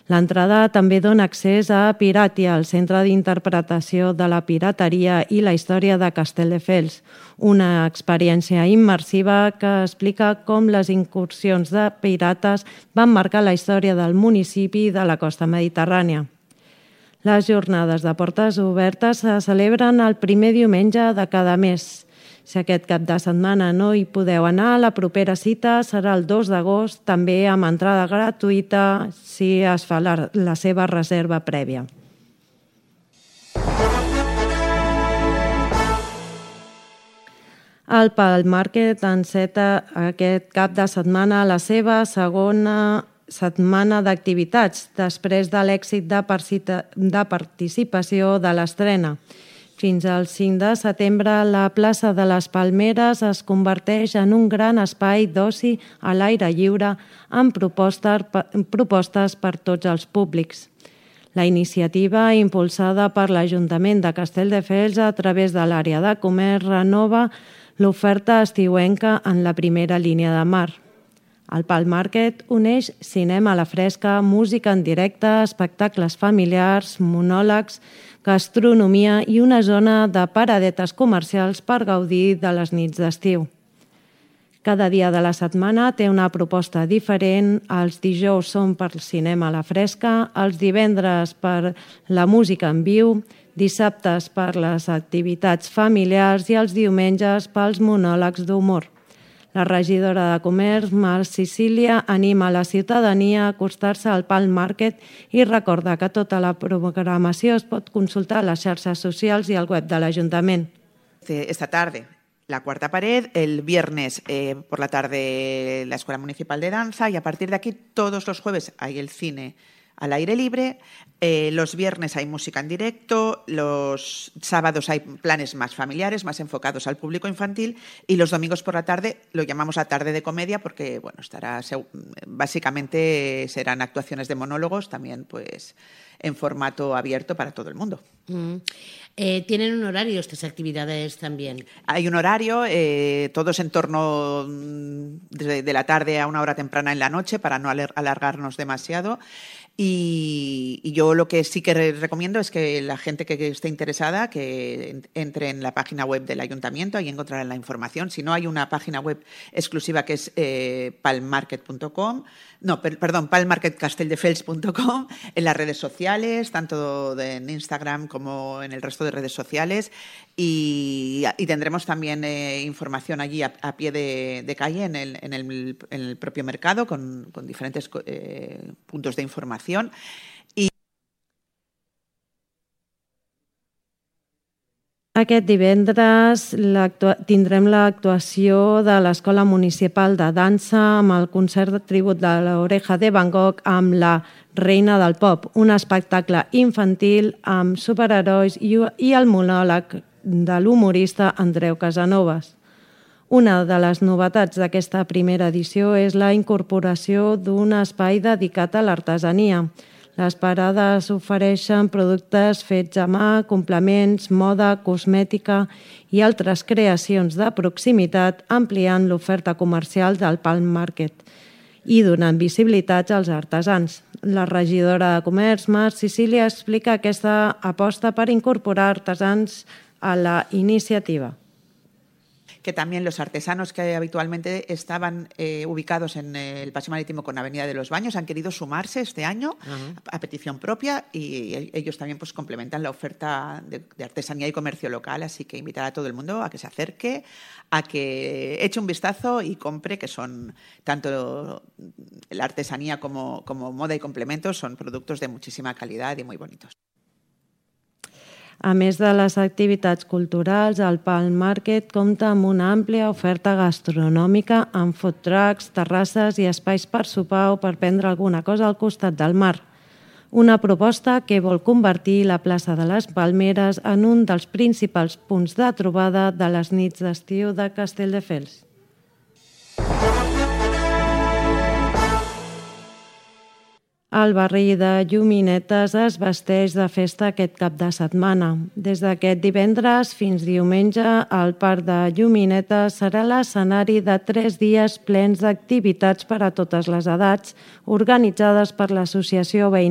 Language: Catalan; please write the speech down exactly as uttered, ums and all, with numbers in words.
L'entrada també dona accés a Piratia, el centre d'interpretació de la pirateria i la història de Castelldefels, una experiència immersiva que explica com les incursions de pirates van marcar la història del municipi de la costa mediterrània. Les jornades de portes obertes se celebren el primer diumenge de cada mes. Si aquest cap de setmana no hi podeu anar, la propera cita serà el dos d'agost, també amb entrada gratuïta si es fa la, la seva reserva prèvia. El Palm Market enceta aquest cap de setmana la seva segona setmana d'activitats, després de l'èxit de, de participació de l'estrena. Fins al cinc de setembre, la plaça de les Palmeres es converteix en un gran espai d'oci a l'aire lliure amb propostes, propostes per tots els públics. La iniciativa, impulsada per l'Ajuntament de Castelldefels a través de l'àrea de comerç, renova l'oferta estiuenca en la primera línia de mar. El Palm Market uneix cinema a la fresca, música en directe, espectacles familiars, monòlegs, gastronomia i una zona de paradetes comercials per gaudir de les nits d'estiu. Cada dia de la setmana té una proposta diferent. Els dijous són per cinema a la fresca, els divendres per la música en viu, dissabtes per les activitats familiars i els diumenges pels monòlegs d'humor. La regidora de Comerç, Mar Sicília, anima la ciutadania a acostar-se al Palm Market i recorda que tota la programació es pot consultar a les xarxes socials i al web de l'Ajuntament. Esta tarde, la cuarta pared, el viernes eh, por la tarde la Escuela Municipal de Danza y a partir de aquí todos los jueves hay el cine al aire libre, eh, los viernes hay música en directo, los sábados hay planes más familiares, más enfocados al público infantil y los domingos por la tarde lo llamamos a tarde de comedia porque bueno, estará básicamente serán actuaciones de monólogos también pues en formato abierto para todo el mundo. Mm. Eh, ¿Tienen un horario estas actividades también? Hay un horario, eh, todos en torno de, de la tarde a una hora temprana en la noche para no alargarnos demasiado. Y, y yo lo que sí que recomiendo es que la gente que esté interesada que entre en la página web del Ayuntamiento, ahí encontrarán la información. Si no, hay una página web exclusiva que es eh, palmmarket punto com, no, per, perdón, palmmarketcastelldefels punto com, en las redes sociales, tanto de, en Instagram como en el resto de redes sociales. Y, y tendremos también eh, información allí a, a pie de, de calle en el, en, el, en el propio mercado con, con diferentes eh, puntos de información. I... Aquest divendres tindrem l'actuació de l'Escola Municipal de Dansa amb el concert de tribut de l'Oreja de Van Gogh amb la Reina del Pop, un espectacle infantil amb superherois i el monòleg de l'humorista Andreu Casanovas. Una de les novetats d'aquesta primera edició és la incorporació d'un espai dedicat a l'artesania. Les parades ofereixen productes fets a mà, complements, moda, cosmètica i altres creacions de proximitat, ampliant l'oferta comercial del Palm Market i donant visibilitat als artesans. La regidora de Comerç, Mar Sicília, explica aquesta aposta per incorporar artesans a la iniciativa. Que también los artesanos que habitualmente estaban eh, ubicados en el Paseo Marítimo con Avenida de los Baños han querido sumarse este año uh-huh. a, a petición propia y ellos también pues complementan la oferta de, de artesanía y comercio local, así que invitar a todo el mundo a que se acerque, a que eche un vistazo y compre, que son tanto la artesanía como, como moda y complementos, son productos de muchísima calidad y muy bonitos. A més de les activitats culturals, el Palm Market compta amb una àmplia oferta gastronòmica amb food trucks, terrasses i espais per sopar o per prendre alguna cosa al costat del mar. Una proposta que vol convertir la plaça de les Palmeres en un dels principals punts de trobada de les nits d'estiu de Castelldefels. El barri de Lluminetes es vesteix de festa aquest cap de setmana. Des d'aquest divendres fins diumenge, el Parc de Lluminetes serà l'escenari de tres dies plens d'activitats per a totes les edats, organitzades per l'Associació Veïnal